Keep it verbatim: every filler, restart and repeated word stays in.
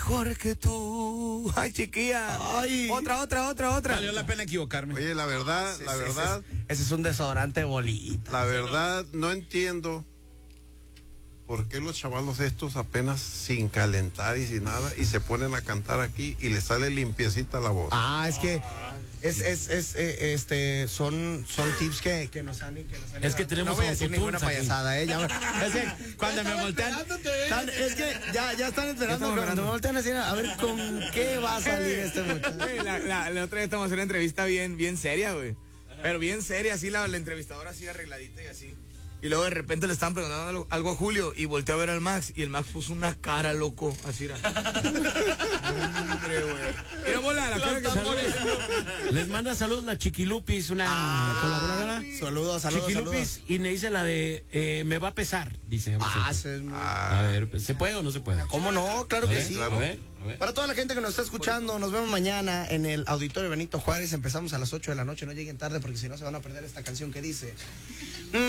mejor que tú. Ay, chiquilla. Ay. Otra, otra, otra, otra. Valió la pena equivocarme. Oye, la verdad, Sí, la sí, verdad. Ese es, ese es un desodorante bolita. La verdad, no entiendo por qué los chavalos estos apenas sin calentar y sin nada y se ponen a cantar aquí y les sale limpiecita la voz. Ah, es que es, es, es, eh, este, son, son tips que, que nos han, que nos han Es que tenemos no voy a decir autotunes ninguna aquí. payasada, eh. Ya, es que cuando me voltean, están- es que ya, ya están esperando Estamos cuando me voltean así, a ver con qué va a salir este muchacho. Güey, La, la, la otra vez estamos haciendo una entrevista bien, bien seria, güey. Pero bien seria, así la, la entrevistadora así arregladita y así. Y luego de repente le estaban preguntando algo, algo a Julio y volteó a ver al Max y el Max puso una cara, loco, así era. Hombre, güey. Mira, bola, la cara que se Les manda saludos la Chiquilupis, una colaboradora. Saludos, saludos, Chiquilupis, saludos. y me dice la de eh, me va a pesar, dice. Ah, ese es muy- A ver, ¿se puede o no se puede? ¿Cómo no? Claro A que ver, sí. a ver, a ver. Para toda la gente que nos está escuchando, nos vemos mañana en el Auditorio Benito Juárez. Empezamos a las ocho de la noche, no lleguen tarde porque si no se van a perder esta canción que dice...